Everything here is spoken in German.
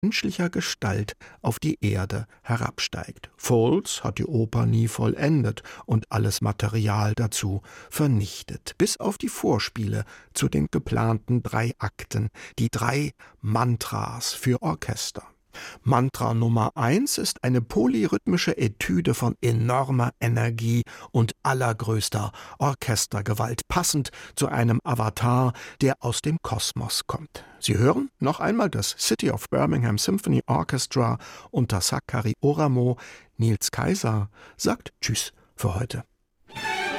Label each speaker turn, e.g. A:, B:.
A: menschlicher Gestalt auf die Erde herabsteigt. Foulds hat die Oper nie vollendet und alles Material dazu vernichtet, bis auf die Vorspiele zu den geplanten 3 Akten, die 3 Mantras für Orchester. Mantra Nummer 1 ist eine polyrhythmische Etüde von enormer Energie und allergrößter Orchestergewalt, passend zu einem Avatar, der aus dem Kosmos kommt. Sie hören noch einmal das City of Birmingham Symphony Orchestra unter Sakari Oramo. Nils Kaiser sagt Tschüss für heute.